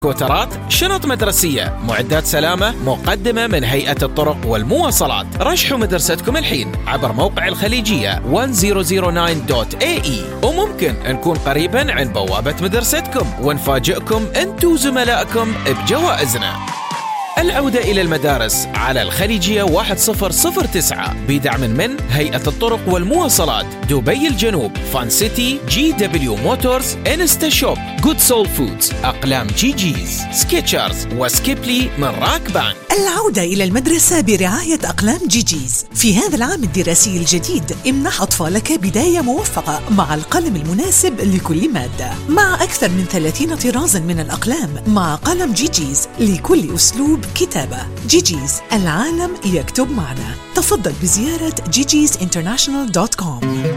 كوترات، شنط مدرسية، معدات سلامة مقدمة من هيئة الطرق والمواصلات. رشحوا مدرستكم الحين عبر موقع الخليجية 1009.ae، وممكن نكون قريبا عند بوابة مدرستكم ونفاجئكم انتو وزملائكم بجوائزنا. العودة إلى المدارس على الخليجية 1009 بدعم من هيئة الطرق والمواصلات، دبي الجنوب، فان سيتي، جي دبليو موتورز، انستا شوب، جود سول فودز، أقلام جي جيز، سكيتشرز، وسكيبلي من راك بانك. العودة إلى المدرسة برعاية أقلام جي جيز. في هذا العام الدراسي الجديد امنح أطفالك بداية موفقة مع القلم المناسب لكل مادة، مع أكثر من 30 طرازا من الأقلام، مع قلم جي جيز لكل أسلوب كتابة. جي جيز، العالم يكتب معنا. تفضل بزيارة ggizinternational.com.